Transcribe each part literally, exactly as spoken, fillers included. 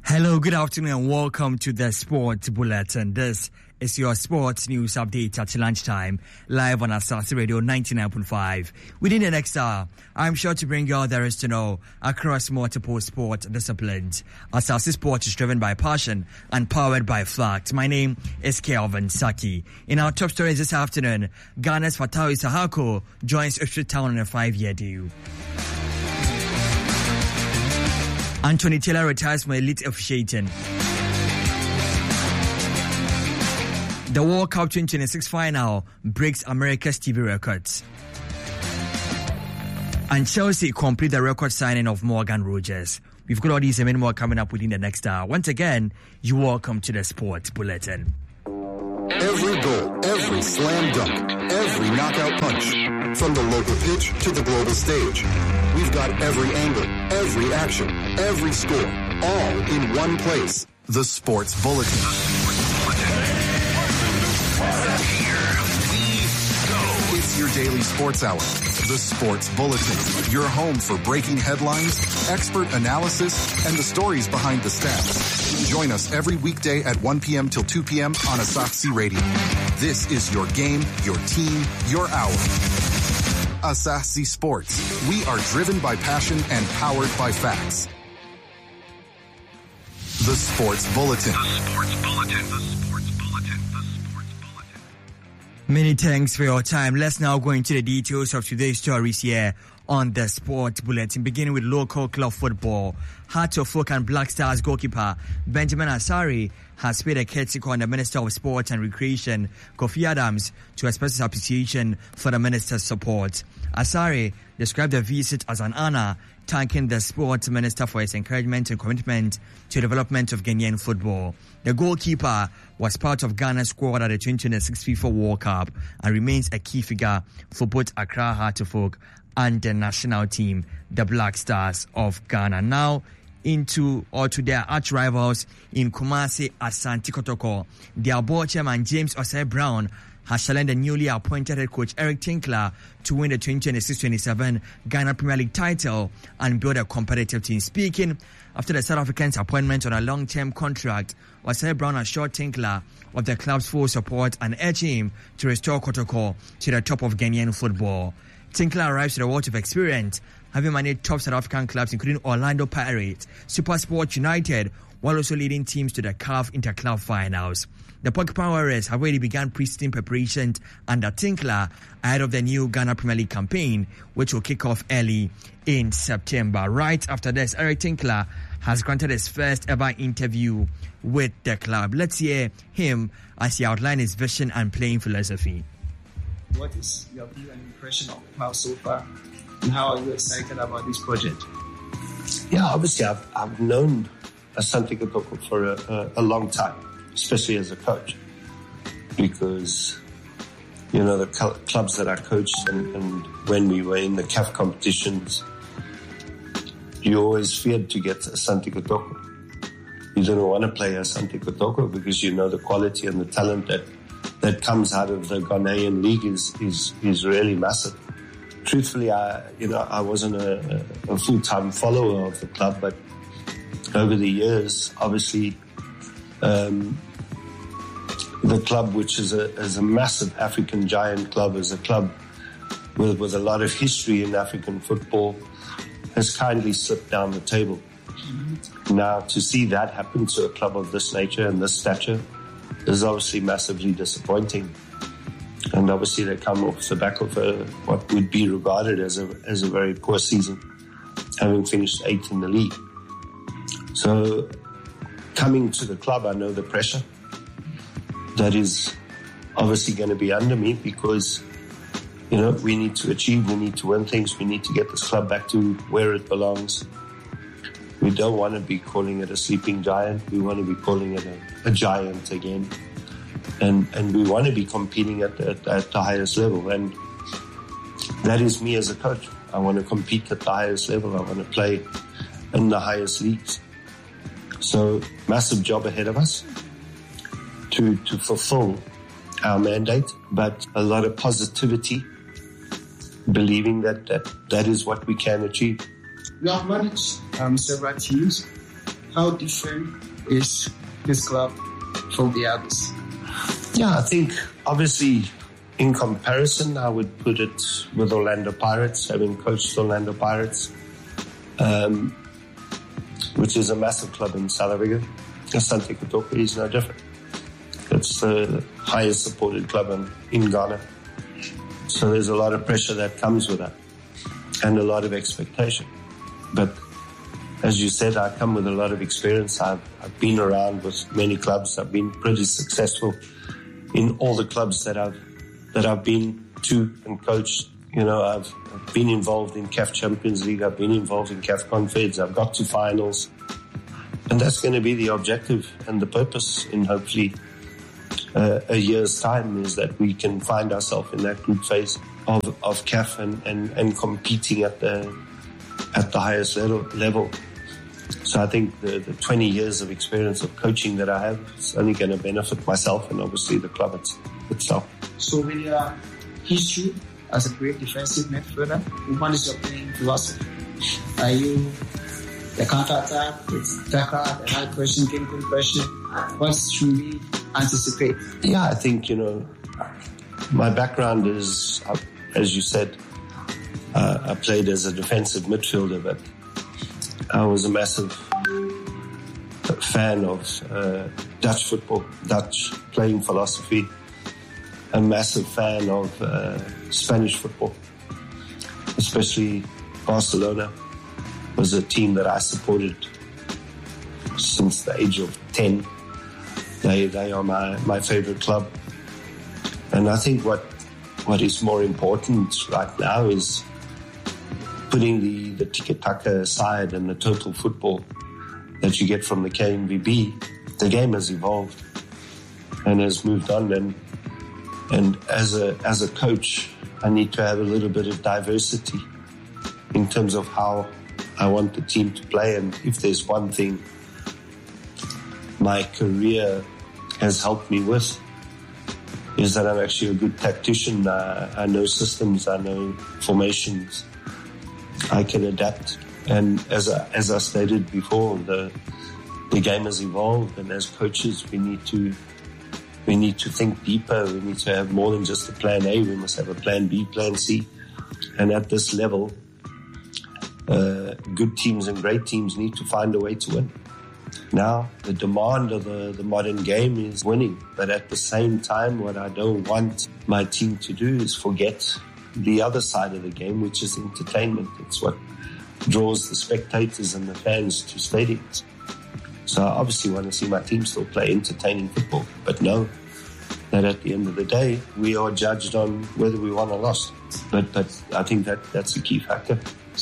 Hello, good afternoon and welcome to the Sports Bulletin. This is your sports news update at lunchtime, live on Asase Radio ninety-nine point five. Within the next hour, I'm sure to bring you all there is to know across multiple sport disciplines. Asase Sport is driven by passion and powered by fact. My name is Kelvin Saki. In our top stories this afternoon, Ghana's Fatawi Sahako joins Ipswich Town on a five-year deal. Anthony Taylor retires from elite officiating. The World Cup twenty twenty-six final breaks America's T V records. And Chelsea complete the record signing of Morgan Rogers. We've got all these and many more coming up within the next hour. Once again, you're welcome to the Sports Bulletin. Every goal, every slam dunk, every knockout punch. From the local pitch to the global stage. We've got every angle, every action, every score, all in one place. The Sports Bulletin. It's your daily sports hour. The Sports Bulletin. Your home for breaking headlines, expert analysis, and the stories behind the stats. Join us every weekday at one p.m. till two p.m. on Asase Radio. This is your game, your team, your hour. Asase Sports. We are driven by passion and powered by facts. The Sports Bulletin. The Sports Bulletin. The Sports Bulletin. The Sports Bulletin. Many thanks for your time. Let's now go into the details of today's stories here on the Sports Bulletin, beginning with local club football. Heart of Oak and Black Stars goalkeeper Benjamin Asare has paid a courtesy on the Minister of Sports and Recreation, Kofi Adams, to express his appreciation for the minister's support. Asare described the visit as an honor, thanking the sports minister for his encouragement and commitment to the development of Ghanaian football. The goalkeeper was part of Ghana's squad at the twenty twenty-six FIFA World Cup and remains a key figure for both Accra Heart of Oak and the national team, the Black Stars of Ghana. Now into or to their arch rivals in Kumasi, Asante Kotoko. Their board chairman James Osei Brown has challenged the newly appointed head coach Eric Tinkler to win the twenty twenty-six twenty-seven Ghana Premier League title and build a competitive team. Speaking after the South African's appointment on a long-term contract, Osei Brown assured Tinkler of the club's full support and urged him to restore Kotoko to the top of Ghanaian football. Tinkler arrives with a wealth of experience, having managed top South African clubs including Orlando Pirates, SuperSport United, while also leading teams to the C A F Interclub finals. The Porcupine Warriors have already begun pre-season preparations under Tinkler ahead of the new Ghana Premier League campaign, which will kick off early in September. Right after this, Eric Tinkler has granted his first ever interview with the club. Let's hear him as he outlines his vision and playing philosophy. What is your view and impression of the club so far, and how are you excited about this project? Yeah, obviously I've, I've known Asante Kotoko for a, a, a long time, especially as a coach, because, you know, the cl- clubs that I coached and, and when we were in the C A F competitions, you always feared to get Asante Kotoko. You didn't want to play Asante Kotoko because you know the quality and the talent that that comes out of the Ghanaian league is, is, is really massive. Truthfully, I, you know, I wasn't a, a full-time follower of the club, but over the years, obviously, um, the club, which is a, is a massive African giant club, is a club with, with a lot of history in African football, has kindly slipped down the table. Mm-hmm. Now, to see that happen to a club of this nature and this stature is obviously massively disappointing. And obviously they come off the back of a, what would be regarded as a as a very poor season, having finished eighth in the league. So coming to the club, I know the pressure that is obviously going to be under me because, you know, we need to achieve, we need to win things, we need to get this club back to where it belongs. We don't want to be calling it a sleeping giant. We want to be calling it a, a giant again. And and we want to be competing at, at, at the highest level. And that is me as a coach. I want to compete at the highest level. I want to play in the highest leagues. So massive job ahead of us to, to fulfill our mandate, but a lot of positivity, believing that that, that is what we can achieve. You have managed um, several teams. how different is this club from the others? Yeah, I think obviously in comparison, I would put it with Orlando Pirates, having coached Orlando Pirates, um, which is a massive club in South Africa. Asante Kotoko is no different. It's the highest supported club in, in Ghana. So there's a lot of pressure that comes with that and a lot of expectation. But as you said, I come with a lot of experience. I've, I've been around with many clubs. I've been pretty successful in all the clubs that I've that I've been to and coached. You know, I've, I've been involved in C A F Champions League. I've been involved in C A F Confeds. I've got to finals. And that's going to be the objective and the purpose in hopefully uh, a year's time, is that we can find ourselves in that group phase of, of C A F and, and, and competing at the at the highest level. level. So I think the, the twenty years of experience of coaching that I have is only going to benefit myself and obviously the club itself. So with your history as a great defensive midfielder, what is your playing philosophy? Are you the counter-attack, it's tackle, the high pressure, game compression? What should we anticipate? Yeah, I think, you know, my background is, as you said, uh, I played as a defensive midfielder, but I was a massive fan of uh, Dutch football, Dutch playing philosophy, a massive fan of uh, Spanish football, especially Barcelona was a team that I supported since the age of ten. They they are my, my favorite club. And I think what what is more important right now is putting the, the tiki-taka aside and the total football that you get from the K N V B. The game has evolved and has moved on. And and as a as a coach, I need to have a little bit of diversity in terms of how I want the team to play. And if there's one thing my career has helped me with, is that I'm actually a good tactician. Uh, I know systems, I know formations, I can adapt. And as I, as I stated before, the the game has evolved, and as coaches, we need to we need to think deeper. We need to have more than just a plan A. We must have a plan B, plan C. And at this level, uh, good teams and great teams need to find a way to win. Now, the demand of the, the modern game is winning. But at the same time, what I don't want my team to do is forget the other side of the game, which is entertainment. It's what draws the spectators and the fans to stadiums. So I obviously want to see my team still play entertaining football, but know that at the end of the day, we are judged on whether we won or lost. But, but I think that that's a key factor.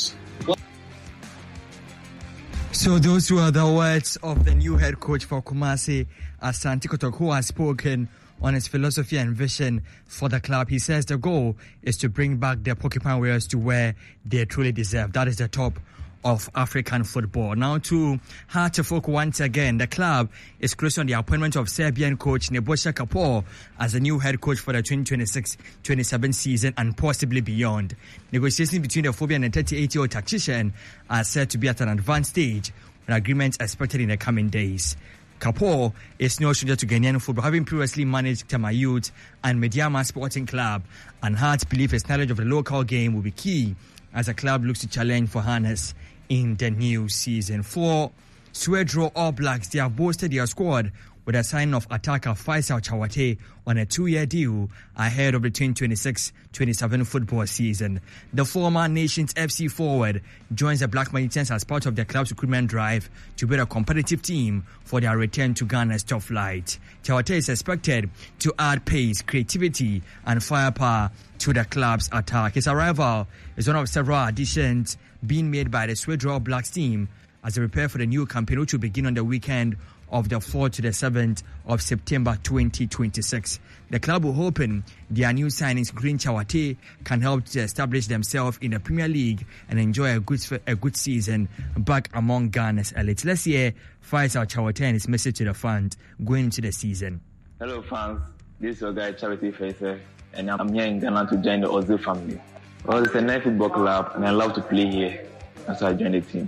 So those were the words of the new head coach for Kumasi, Asante Kotoko, who has spoken on his philosophy and vision for the club. He says the goal is to bring back the Porcupine Warriors to where they truly deserve. That is the top of African football. Now to Hartlepool once again. The club is close on the appointment of Serbian coach Nebojša Kapor as the new head coach for the twenty twenty-six twenty-seven season and possibly beyond. Negotiations between the Phobia and the thirty-eight-year-old tactician are said to be at an advanced stage, with agreements expected in the coming days. Kapor is no stranger to Ghanaian football, having previously managed Tema Youth and Mediama Sporting Club, and Hart believes his knowledge of the local game will be key as the club looks to challenge for harness in the new season. For Swedro All Blacks, they have boosted their squad with a signing of attacker Faisal Chawate on a two-year deal ahead of the twenty twenty-six twenty-seven football season. The former Nations F C forward joins the Black Magicians as part of the club's recruitment drive to build a competitive team for their return to Ghana's top flight. Chawate is expected to add pace, creativity and firepower to the club's attack. His arrival is one of several additions being made by the Swedro All Blacks team as they prepare for the new campaign, which will begin on the weekend of the fourth to the seventh of September twenty twenty-six. The club will hoping their new signings, Green Chawate, can help to establish themselves in the Premier League and enjoy a good a good season back among Ghana's elite. Let's hear Faisal Chawate and his message to the fans going into the season. Hello fans, this is your guy Charity Faisal, and I'm here in Ghana to join the Ozil family. Well, it's a nice football club and I love to play here, that's why I joined the team.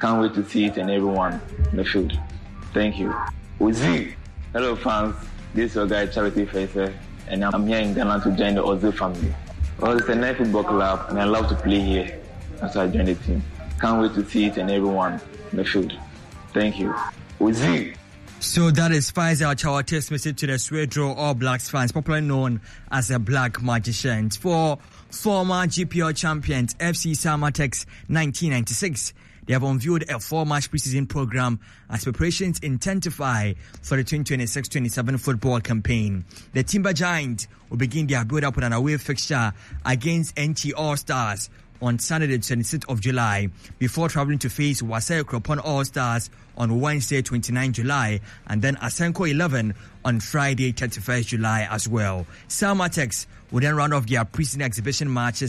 Can't wait to see it and everyone in the field. Thank you. Uzi. Hello fans, this is your guy Charity Facer, and I'm here in Ghana to join the Ozil family. Well, it's a nice football club and I love to play here, as I joined the team. Can't wait to see it and everyone in the field. Thank you. Uzi. So that is Faisal Chawate's message to the Swedro All Blacks fans, popularly known as the Black Magicians. For former G P L champions F C Salmatex nineteen ninety-six, they have unveiled a four-match preseason program as preparations intensify for the twenty twenty-six twenty-seven football campaign. The Timber Giant will begin their build-up with an away fixture against N T All-Stars on Saturday, twenty-sixth of July, before traveling to face Wasai Kropon All-Stars on Wednesday, twenty-ninth of July, and then Asenko eleven on Friday, thirty-first of July as well. Salmatex will then round off their preseason exhibition matches